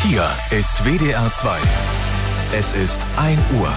Hier ist WDR 2. Es ist 1 Uhr.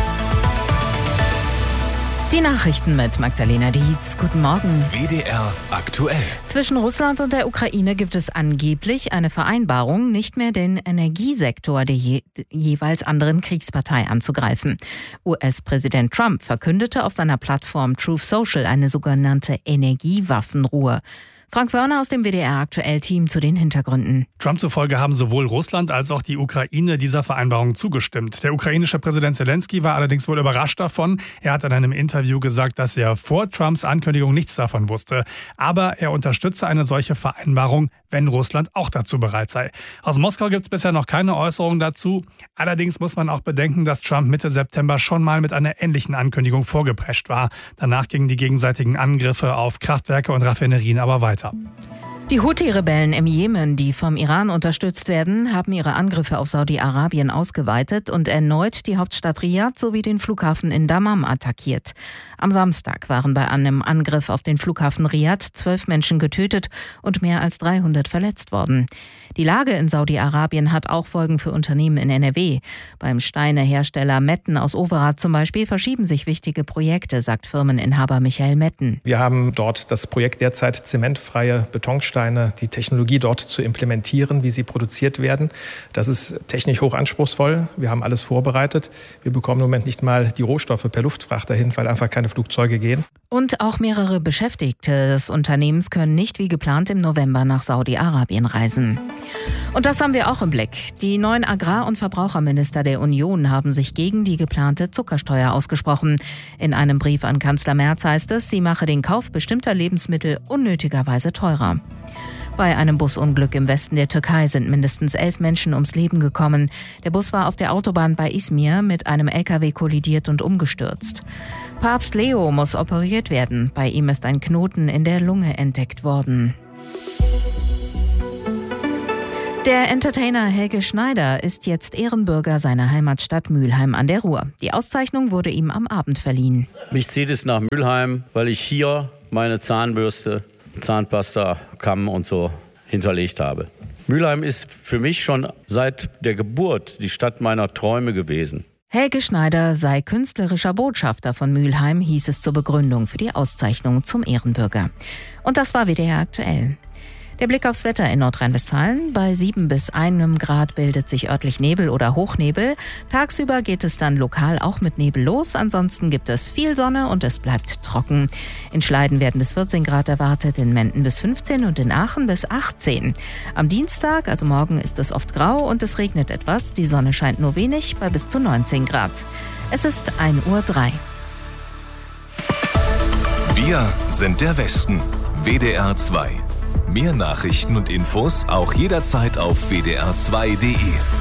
Die Nachrichten mit Magdalena Dietz. Guten Morgen. WDR aktuell. Zwischen Russland und der Ukraine gibt es angeblich eine Vereinbarung, nicht mehr den Energiesektor der jeweils anderen Kriegspartei anzugreifen. US-Präsident Trump verkündete auf seiner Plattform Truth Social eine sogenannte Energiewaffenruhe. Frank Wörner aus dem WDR-Aktuell-Team zu den Hintergründen. Trump zufolge haben sowohl Russland als auch die Ukraine dieser Vereinbarung zugestimmt. Der ukrainische Präsident Zelensky war allerdings wohl überrascht davon. Er hat in einem Interview gesagt, dass er vor Trumps Ankündigung nichts davon wusste. Aber er unterstütze eine solche Vereinbarung, wenn Russland auch dazu bereit sei. Aus Moskau gibt es bisher noch keine Äußerungen dazu. Allerdings muss man auch bedenken, dass Trump Mitte September schon mal mit einer ähnlichen Ankündigung vorgeprescht war. Danach gingen die gegenseitigen Angriffe auf Kraftwerke und Raffinerien aber weiter. Die Houthi-Rebellen im Jemen, die vom Iran unterstützt werden, haben ihre Angriffe auf Saudi-Arabien ausgeweitet und erneut die Hauptstadt Riad sowie den Flughafen in Dammam attackiert. Am Samstag waren bei einem Angriff auf den Flughafen Riad 12 Menschen getötet und mehr als 300 verletzt worden. Die Lage in Saudi-Arabien hat auch Folgen für Unternehmen in NRW. Beim Steinehersteller Metten aus Overath zum Beispiel verschieben sich wichtige Projekte, sagt Firmeninhaber Michael Metten. Wir haben dort das Projekt derzeit zementfreie Betonsteine, die Technologie dort zu implementieren, wie sie produziert werden. Das ist technisch hoch anspruchsvoll. Wir haben alles vorbereitet. Wir bekommen im Moment nicht mal die Rohstoffe per Luftfracht dahin, weil einfach keine Flugzeuge gehen. Und auch mehrere Beschäftigte des Unternehmens können nicht wie geplant im November nach Saudi-Arabien reisen. Und das haben wir auch im Blick. Die neuen Agrar- und Verbraucherminister der Union haben sich gegen die geplante Zuckersteuer ausgesprochen. In einem Brief an Kanzler Merz heißt es, sie mache den Kauf bestimmter Lebensmittel unnötigerweise teurer. Bei einem Busunglück im Westen der Türkei sind mindestens 11 Menschen ums Leben gekommen. Der Bus war auf der Autobahn bei Izmir mit einem LKW kollidiert und umgestürzt. Papst Leo muss operiert werden. Bei ihm ist ein Knoten in der Lunge entdeckt worden. Der Entertainer Helge Schneider ist jetzt Ehrenbürger seiner Heimatstadt Mülheim an der Ruhr. Die Auszeichnung wurde ihm am Abend verliehen. Mich zieht es nach Mülheim, weil ich hier meine Zahnbürste, Zahnpasta, Kamm und so hinterlegt habe. Mülheim ist für mich schon seit der Geburt die Stadt meiner Träume gewesen. Helge Schneider sei künstlerischer Botschafter von Mülheim, hieß es zur Begründung für die Auszeichnung zum Ehrenbürger. Und das war WDR aktuell. Der Blick aufs Wetter in Nordrhein-Westfalen. Bei 7 bis 1 Grad bildet sich örtlich Nebel oder Hochnebel. Tagsüber geht es dann lokal auch mit Nebel los. Ansonsten gibt es viel Sonne und es bleibt trocken. In Schleiden werden bis 14 Grad erwartet, in Menden bis 15 und in Aachen bis 18. Am Dienstag, also morgen, ist es oft grau und es regnet etwas. Die Sonne scheint nur wenig bei bis zu 19 Grad. Es ist 1:03 Uhr. Wir sind der Westen. WDR 2. Mehr Nachrichten und Infos auch jederzeit auf wdr2.de.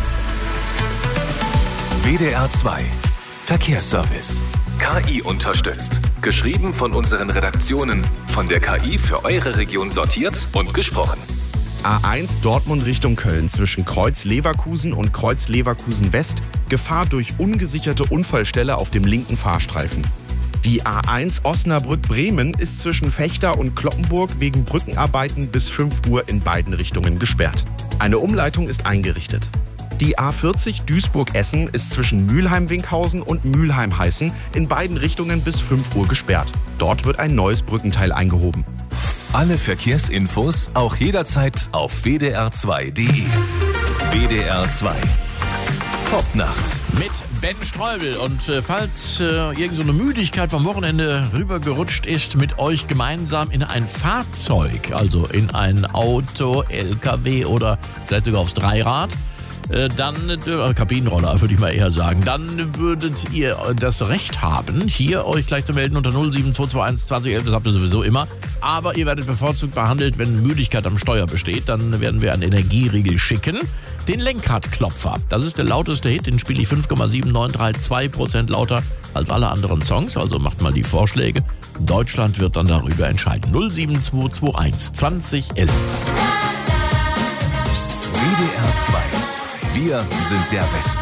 WDR 2 Verkehrsservice. KI unterstützt. Geschrieben von unseren Redaktionen. Von der KI für eure Region sortiert und gesprochen. A1 Dortmund Richtung Köln zwischen Kreuz Leverkusen und Kreuz Leverkusen West. Gefahr durch ungesicherte Unfallstelle auf dem linken Fahrstreifen. Die A1 Osnabrück-Bremen ist zwischen Vechta und Cloppenburg wegen Brückenarbeiten bis 5 Uhr in beiden Richtungen gesperrt. Eine Umleitung ist eingerichtet. Die A40 Duisburg-Essen ist zwischen Mülheim-Winkhausen und Mülheim-Heißen in beiden Richtungen bis 5 Uhr gesperrt. Dort wird ein neues Brückenteil eingehoben. Alle Verkehrsinfos auch jederzeit auf wdr2.de. WDR 2 Popnacht mit Ben Streubel. Und falls irgend so eine Müdigkeit vom Wochenende rübergerutscht ist, mit euch gemeinsam in ein Fahrzeug, also in ein Auto, LKW oder vielleicht sogar aufs Dreirad, dann, Kabinenroller würde ich mal eher sagen, dann würdet ihr das Recht haben, hier euch gleich zu melden unter 07221 2011, das habt ihr sowieso immer. Aber ihr werdet bevorzugt behandelt, wenn Müdigkeit am Steuer besteht, dann werden wir einen Energieriegel schicken. Den Lenkradklopfer, das ist der lauteste Hit, den spiele ich 5,7932% lauter als alle anderen Songs, also macht mal die Vorschläge. Deutschland wird dann darüber entscheiden. 07221 2011. WDR 2. Wir sind der Westen.